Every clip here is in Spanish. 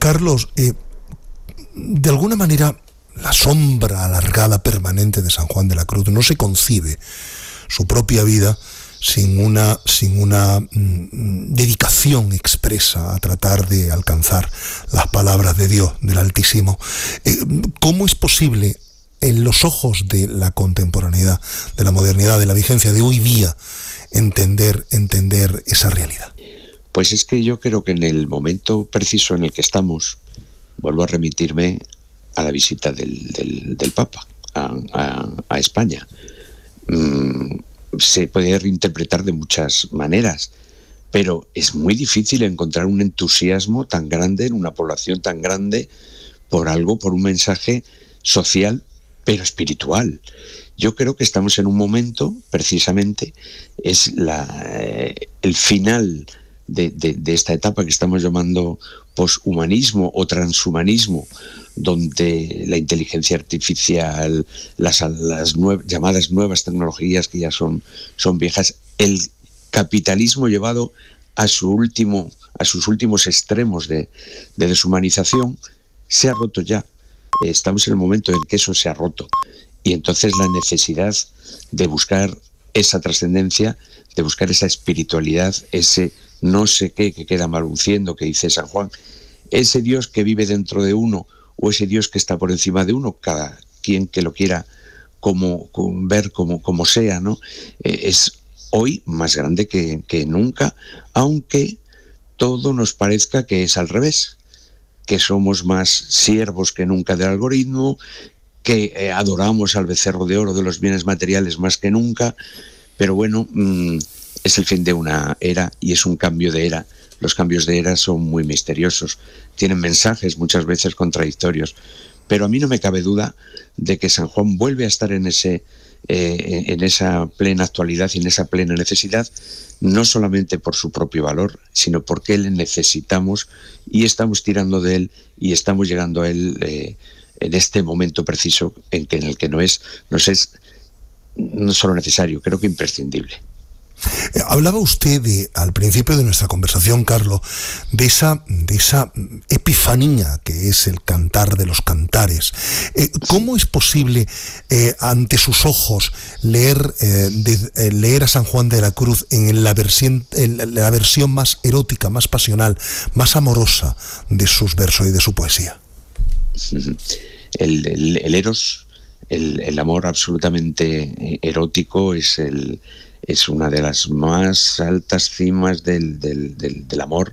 Carlos, de alguna manera la sombra alargada permanente de San Juan de la Cruz no se concibe su propia vida sin una dedicación expresa a tratar de alcanzar las palabras de Dios, del Altísimo. ¿Cómo es posible en los ojos de la contemporaneidad, de la modernidad, de la vigencia de hoy día, entender esa realidad? Pues es que yo creo que en el momento preciso en el que estamos, vuelvo a remitirme a la visita del Papa a España. Se puede reinterpretar de muchas maneras, pero es muy difícil encontrar un entusiasmo tan grande en una población tan grande por un mensaje social, pero espiritual. Yo creo que estamos en un momento, precisamente, es el final de esta etapa que estamos llamando poshumanismo o transhumanismo, donde la inteligencia artificial, las llamadas nuevas tecnologías que ya son viejas, el capitalismo llevado a sus últimos extremos de deshumanización, se ha roto ya. Estamos en el momento en que eso se ha roto. Y entonces la necesidad de buscar esa trascendencia, de buscar esa espiritualidad, ese no sé qué que queda balbuciendo, que dice San Juan, ese Dios que vive dentro de uno o ese Dios que está por encima de uno, cada quien que lo quiera ver como sea, ¿no? Es hoy más grande que nunca, aunque todo nos parezca que es al revés, que somos más siervos que nunca del algoritmo, que adoramos al becerro de oro de los bienes materiales más que nunca, pero bueno, es el fin de una era y es un cambio de era. Los cambios de era son muy misteriosos, tienen mensajes muchas veces contradictorios, pero a mí no me cabe duda de que San Juan vuelve a estar en esa plena actualidad y en esa plena necesidad, no solamente por su propio valor, sino porque le necesitamos y estamos tirando de él y estamos llegando a él en este momento preciso en el que nos es no solo necesario, creo que imprescindible. Hablaba usted al principio de nuestra conversación, Carlos, de esa epifanía que es el cantar de los cantares. ¿Cómo es posible ante sus ojos leer a San Juan de la Cruz en la versión más erótica, más pasional, más amorosa de sus versos y de su poesía? El eros, el amor absolutamente erótico es una de las más altas cimas del amor,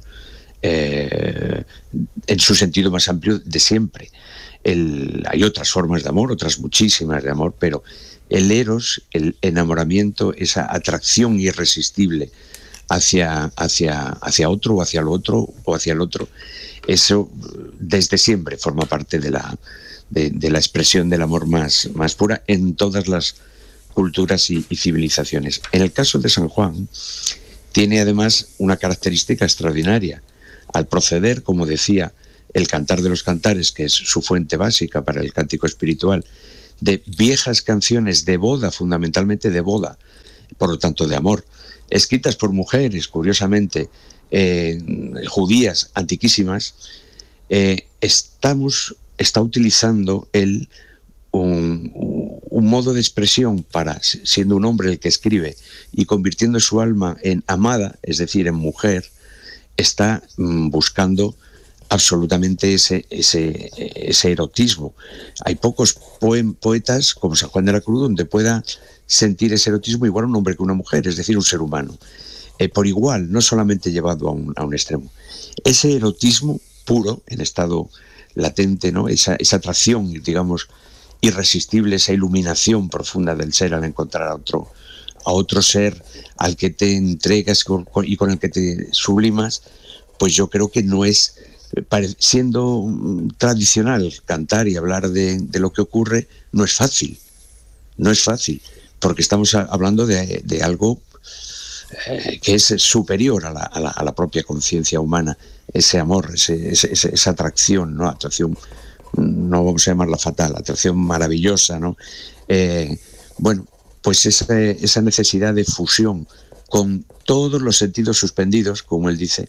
en su sentido más amplio de siempre. Hay otras formas de amor, otras muchísimas de amor, pero el eros, el enamoramiento, esa atracción irresistible hacia otro o hacia lo otro o hacia el otro, eso desde siempre forma parte de la expresión del amor más pura en todas las culturas y civilizaciones. En el caso de San Juan, tiene además una característica extraordinaria. Al proceder, como decía, el cantar de los cantares, que es su fuente básica para el cántico espiritual, de viejas canciones de boda, fundamentalmente de boda, por lo tanto de amor, escritas por mujeres, curiosamente, judías antiquísimas, está utilizando él un modo de expresión para, siendo un hombre el que escribe y convirtiendo su alma en amada, es decir, en mujer, está buscando absolutamente ese erotismo. Hay pocos poetas como San Juan de la Cruz donde pueda sentir ese erotismo igual un hombre que una mujer, es decir, un ser humano. Por igual, no solamente llevado a un extremo. Ese erotismo puro, en estado latente, ¿no? Esa atracción, digamos, irresistible, esa iluminación profunda del ser al encontrar a otro ser al que te entregas y con el que te sublimas, pues yo creo que no es, siendo tradicional cantar y hablar de lo que ocurre, no es fácil, porque estamos hablando de algo que es superior a la propia conciencia humana, ese amor, esa atracción, ¿no? Atracción, no vamos a llamarla fatal, atracción maravillosa, ¿no? Bueno, pues esa necesidad de fusión con todos los sentidos suspendidos, como él dice,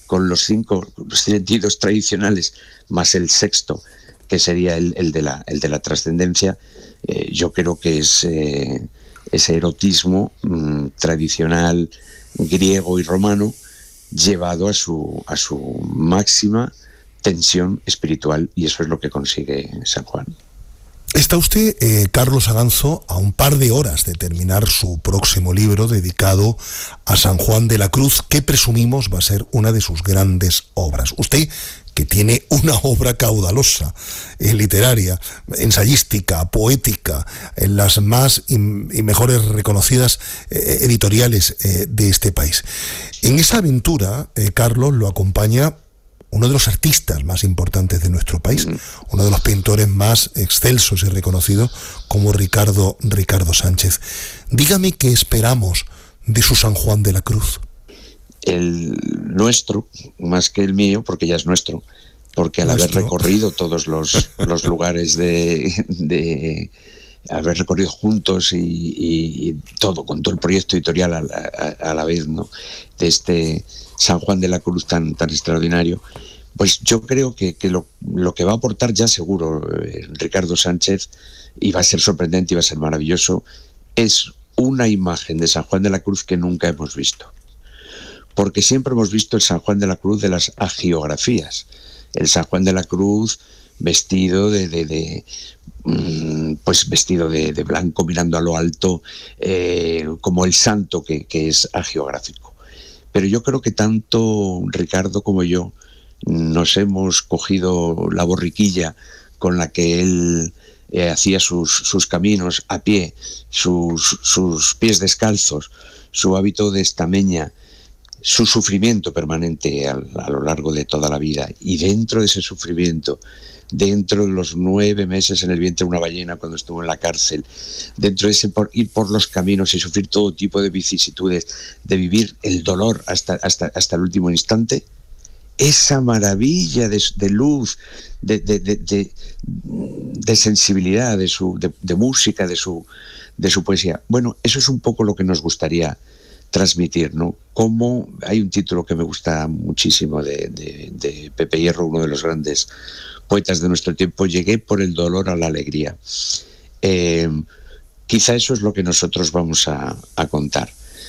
con los 5 sentidos tradicionales, más el sexto, que sería el de la trascendencia, yo creo que es ese erotismo tradicional griego y romano llevado a su máxima tensión espiritual, y eso es lo que consigue San Juan. Está usted, Carlos Aganzo, a un par de horas de terminar su próximo libro dedicado a San Juan de la Cruz, que presumimos va a ser una de sus grandes obras. Usted, que tiene una obra caudalosa, literaria, ensayística, poética, en las más y mejores reconocidas editoriales de este país. En esa aventura, Carlos, lo acompaña uno de los artistas más importantes de nuestro país, uno de los pintores más excelsos y reconocidos, como Ricardo Sánchez. Dígame qué esperamos de su San Juan de la Cruz. El nuestro, más que el mío, porque ya es nuestro, porque al haber recorrido todos los lugares de haber recorrido juntos y todo, con todo el proyecto editorial a la vez, ¿no?, de este San Juan de la Cruz tan extraordinario, pues yo creo que lo que va a aportar ya seguro Ricardo Sánchez, y va a ser sorprendente y va a ser maravilloso, es una imagen de San Juan de la Cruz que nunca hemos visto. Porque siempre hemos visto el San Juan de la Cruz de las hagiografías, el San Juan de la Cruz vestido vestido de blanco, mirando a lo alto, como el santo que es hagiográfico. Pero yo creo que tanto Ricardo como yo nos hemos cogido la borriquilla con la que él hacía sus caminos a pie, sus pies descalzos, su hábito de estameña, su sufrimiento permanente a lo largo de toda la vida, y dentro de ese sufrimiento, dentro de los 9 meses en el vientre de una ballena cuando estuvo en la cárcel, dentro de ese ir por los caminos y sufrir todo tipo de vicisitudes, de vivir el dolor hasta el último instante, esa maravilla de luz, de sensibilidad, de música, de su poesía. Bueno, eso es un poco lo que nos gustaría transmitir, ¿no? Como hay un título que me gusta muchísimo de Pepe Hierro, uno de los grandes poetas de nuestro tiempo: llegué por el dolor a la alegría. Quizá eso es lo que nosotros vamos a contar.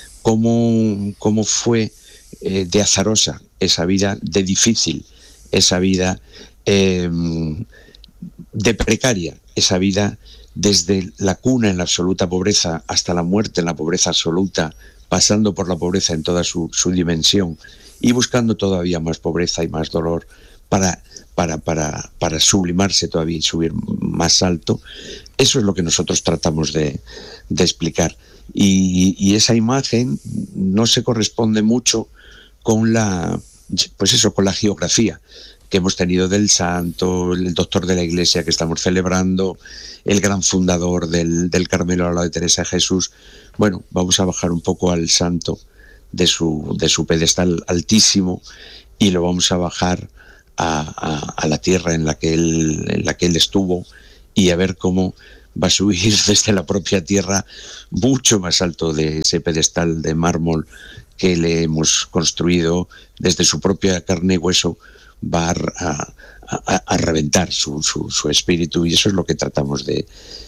Cómo fue de azarosa esa vida, de difícil esa vida, de precaria esa vida, desde la cuna en la absoluta pobreza hasta la muerte en la pobreza absoluta, pasando por la pobreza en toda su dimensión y buscando todavía más pobreza y más dolor para sublimarse todavía y subir más alto. Eso es lo que nosotros tratamos de explicar. Y esa imagen no se corresponde mucho con la geografía que hemos tenido del santo, el doctor de la Iglesia que estamos celebrando, el gran fundador del Carmelo al lado de Teresa de Jesús. Bueno, vamos a bajar un poco al santo de su pedestal altísimo y lo vamos a bajar a la tierra en la que él estuvo, y a ver cómo va a subir desde la propia tierra mucho más alto de ese pedestal de mármol que le hemos construido. Desde su propia carne y hueso va a reventar su espíritu, y eso es lo que tratamos de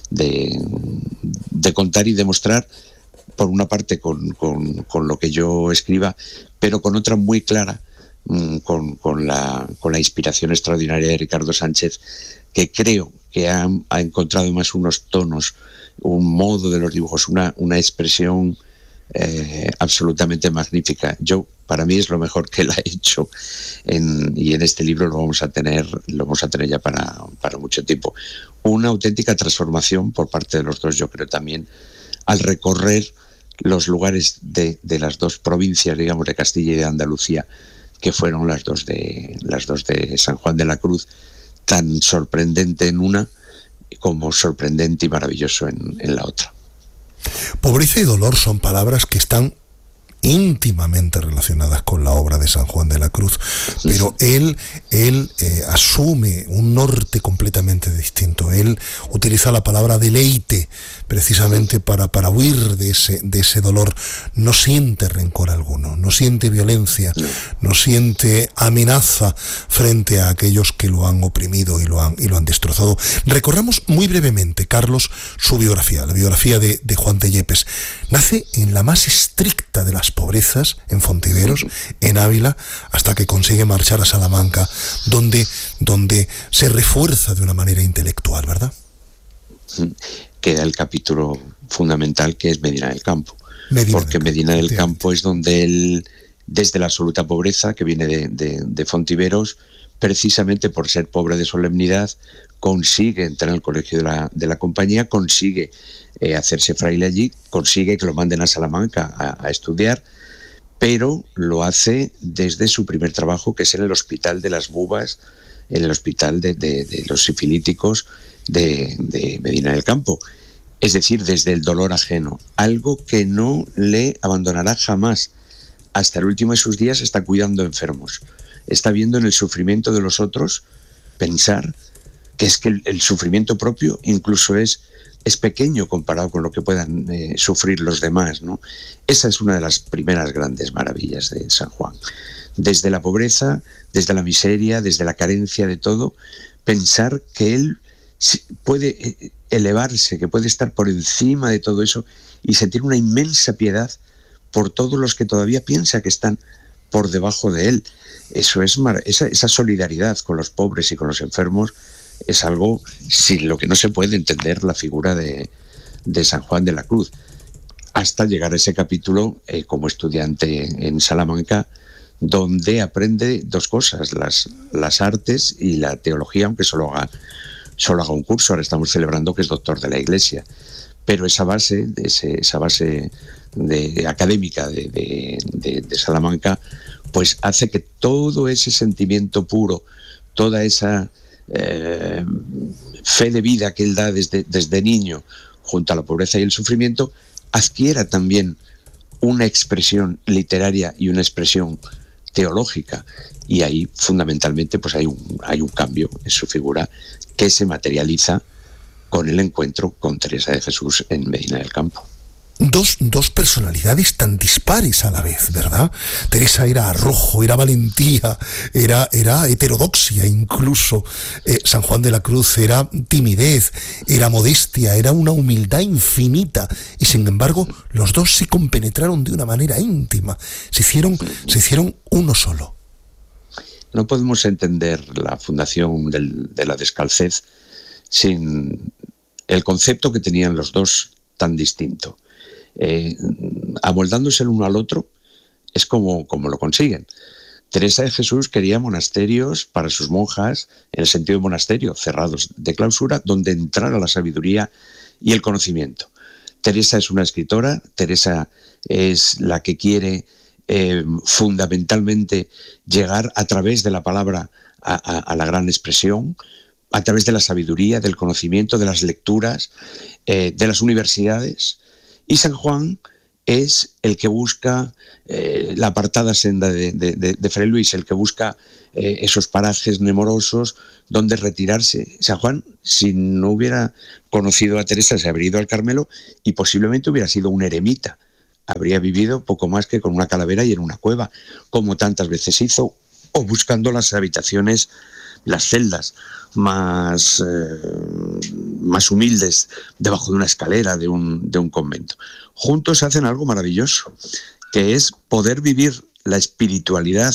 contar y demostrar, por una parte con lo que yo escriba, pero con otra muy clara, con la inspiración extraordinaria de Ricardo Sánchez, que creo que ha encontrado más unos tonos, un modo de los dibujos, una expresión absolutamente magnífica. Para mí es lo mejor que él ha hecho, y en este libro lo vamos a tener ya para mucho tiempo. Una auténtica transformación por parte de los dos, yo creo, también al recorrer los lugares de las dos provincias, digamos, de Castilla y de Andalucía, que fueron las dos de San Juan de la Cruz, tan sorprendente en una como sorprendente y maravilloso en la otra. Pobreza y dolor son palabras que están íntimamente relacionadas con la obra de San Juan de la Cruz, pero él asume un norte completamente distinto. Él utiliza la palabra deleite precisamente para huir de ese dolor. No siente rencor alguno, no siente violencia, no siente amenaza frente a aquellos que lo han oprimido y lo han destrozado. Recorramos muy brevemente, Carlos, su biografía, la biografía de Juan de Yepes. Nace en la más estricta de las pobrezas, en Fontiveros, en Ávila, hasta que consigue marchar a Salamanca, donde se refuerza de una manera intelectual, ¿verdad? Queda el capítulo fundamental, que es Medina del Campo. Porque Medina del Campo es donde él, desde la absoluta pobreza, que viene de Fontiveros, precisamente por ser pobre de solemnidad, consigue entrar al colegio de la compañía, consigue hacerse fraile allí, consigue que lo manden a Salamanca a estudiar, pero lo hace desde su primer trabajo, que es en el Hospital de las Bubas, en el Hospital de los Sifilíticos de Medina del Campo. Es decir, desde el dolor ajeno, algo que no le abandonará jamás. Hasta el último de sus días está cuidando enfermos, está viendo en el sufrimiento de los otros, pensar que es que el sufrimiento propio incluso es pequeño comparado con lo que puedan sufrir los demás, ¿no? Esa es una de las primeras grandes maravillas de San Juan. Desde la pobreza, desde la miseria, desde la carencia de todo, pensar que él puede elevarse, que puede estar por encima de todo eso y sentir una inmensa piedad por todos los que todavía piensa que están por debajo de él. Eso es esa solidaridad con los pobres y con los enfermos es algo sin lo que no se puede entender la figura de San Juan de la Cruz, hasta llegar a ese capítulo como estudiante en Salamanca, donde aprende dos cosas, las artes y la teología, aunque solo haga un curso. Ahora estamos celebrando que es doctor de la Iglesia, pero esa base académica de Salamanca pues hace que todo ese sentimiento puro, toda esa fe de vida que él da desde niño, junto a la pobreza y el sufrimiento, adquiera también una expresión literaria y una expresión teológica. Y ahí fundamentalmente pues hay un cambio en su figura que se materializa con el encuentro con Teresa de Jesús en Medina del Campo. Dos personalidades tan dispares a la vez, ¿verdad? Teresa era arrojo, era valentía, era heterodoxia incluso. San Juan de la Cruz era timidez, era modestia, era una humildad infinita. Y sin embargo, los dos se compenetraron de una manera íntima. Se hicieron uno solo. No podemos entender la fundación de la Descalcez sin el concepto que tenían los dos tan distinto. Amoldándose el uno al otro es como lo consiguen. Teresa de Jesús quería monasterios para sus monjas, en el sentido de monasterio, cerrados de clausura, donde entrara la sabiduría y el conocimiento. Teresa es una escritora, Teresa es la que quiere fundamentalmente llegar a través de la palabra a la gran expresión, a través de la sabiduría, del conocimiento, de las lecturas, de las universidades. Y San Juan es el que busca la apartada senda de Fray Luis, el que busca esos parajes nemorosos donde retirarse. San Juan, si no hubiera conocido a Teresa, se habría ido al Carmelo y posiblemente hubiera sido un eremita. Habría vivido poco más que con una calavera y en una cueva, como tantas veces hizo, o buscando las habitaciones, las celdas más humildes debajo de una escalera de un convento. Juntos hacen algo maravilloso, que es poder vivir la espiritualidad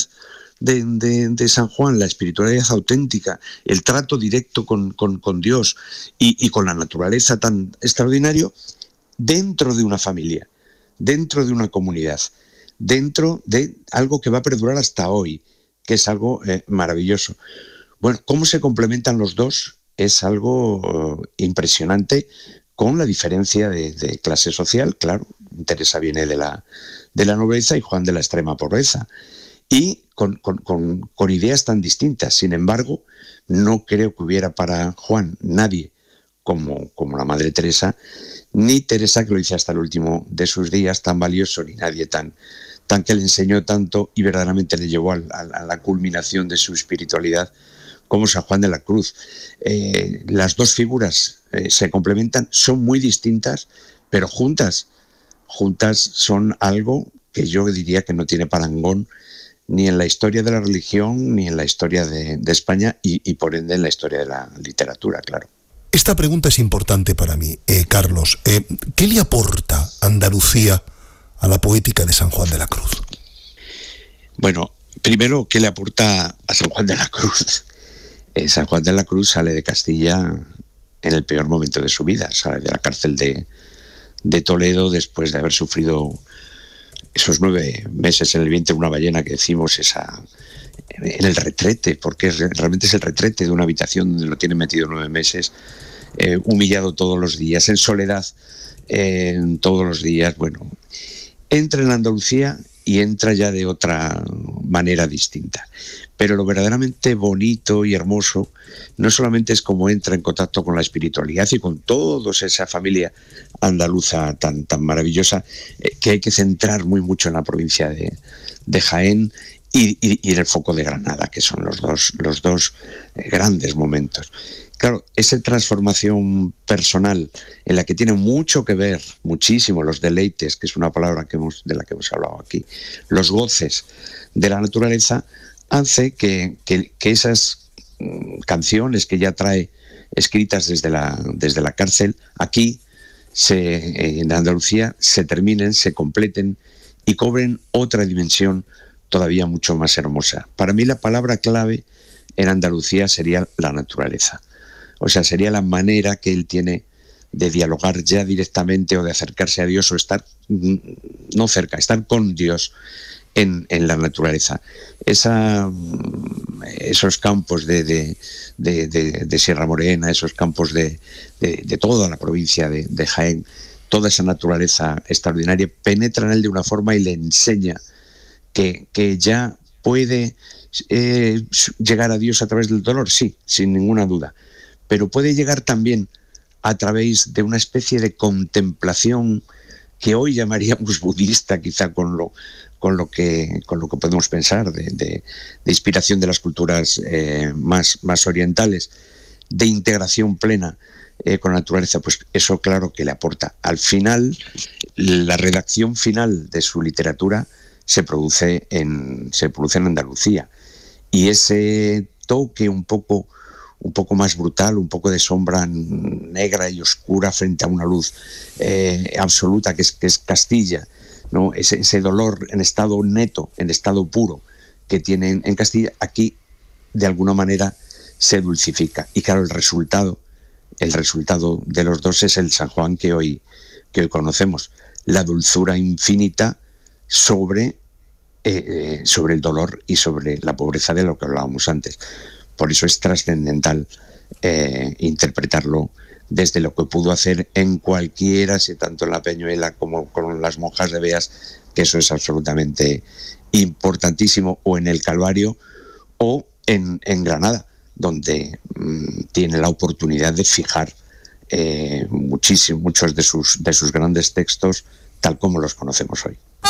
de San Juan, la espiritualidad auténtica, el trato directo con Dios y con la naturaleza tan extraordinario, dentro de una familia, dentro de una comunidad, dentro de algo que va a perdurar hasta hoy, que es algo maravilloso. Bueno, cómo se complementan los dos es algo impresionante, con la diferencia de clase social, claro. Teresa viene de la nobleza y Juan de la extrema pobreza, y con ideas tan distintas. Sin embargo, no creo que hubiera para Juan nadie como la Madre Teresa, ni Teresa, que lo dice hasta el último de sus días, tan valioso, ni nadie tan tan que le enseñó tanto y verdaderamente le llevó a la culminación de su espiritualidad, como San Juan de la Cruz. Las dos figuras se complementan, son muy distintas, pero juntas son algo que yo diría que no tiene parangón ni en la historia de la religión, ni en la historia de España y por ende en la historia de la literatura, claro. Esta pregunta es importante para mí, Carlos. ¿Qué le aporta Andalucía a la poética de San Juan de la Cruz? Bueno, primero, ¿qué le aporta a San Juan de la Cruz? San Juan de la Cruz sale de Castilla en el peor momento de su vida, sale de la cárcel de Toledo después de haber sufrido esos 9 meses en el vientre de una ballena que decimos en el retrete, porque realmente es el retrete de una habitación donde lo tienen metido 9 meses, humillado todos los días, en soledad todos los días. Bueno, entra en Andalucía y entra ya de otra manera distinta. Pero lo verdaderamente bonito y hermoso no solamente es cómo entra en contacto con la espiritualidad y con toda esa familia andaluza tan maravillosa, que hay que centrar muy mucho en la provincia de Jaén y en el foco de Granada, que son los dos grandes momentos. Claro, esa transformación personal en la que tiene mucho que ver, muchísimo, los deleites, que es una palabra de la que hemos hablado aquí, los goces de la naturaleza, hace que esas canciones que ya trae escritas desde la cárcel, aquí en Andalucía se terminen, se completen y cobren otra dimensión todavía mucho más hermosa. Para mí la palabra clave en Andalucía sería la naturaleza. O sea, sería la manera que él tiene de dialogar ya directamente o de acercarse a Dios o estar, no cerca, estar con Dios en la naturaleza. Esos campos de Sierra Morena, esos campos de toda la provincia de Jaén, toda esa naturaleza extraordinaria, penetra en él de una forma y le enseña que ya puede llegar a Dios a través del dolor, sí, sin ninguna duda, pero puede llegar también a través de una especie de contemplación que hoy llamaríamos budista, quizá con lo que podemos pensar de inspiración de las culturas más orientales, de integración plena con la naturaleza. Pues eso claro que le aporta. Al final, la redacción final de su literatura se produce en Andalucía, y ese toque un poco más brutal, un poco de sombra negra y oscura frente a una luz absoluta que es Castilla, ¿no? Ese dolor en estado neto, en estado puro que tienen en Castilla, aquí de alguna manera se dulcifica. Y claro, el resultado de los dos es el San Juan que hoy conocemos, la dulzura infinita sobre el dolor y sobre la pobreza, de lo que hablábamos antes. Por eso es trascendental interpretarlo desde lo que pudo hacer en cualquiera, si tanto en la Peñuela como con las monjas de Beas, que eso es absolutamente importantísimo, o en el Calvario o en Granada, donde tiene la oportunidad de fijar muchos de sus grandes textos tal como los conocemos hoy.